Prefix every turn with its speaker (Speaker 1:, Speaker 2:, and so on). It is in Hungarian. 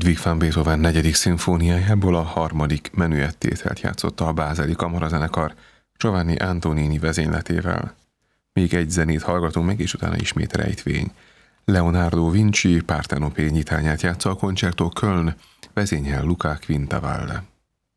Speaker 1: Ludwig van Beethoven 4. szimfóniájából a 3. menüettételt játszotta a bázeli kamarazenekar Giovanni Antonini vezényletével. Még egy zenét hallgatunk meg, és utána ismét rejtvény. Leonardo Vinci Partenopé nyitányát játsza a Concerto Köln, vezényel Luca Quintavalle.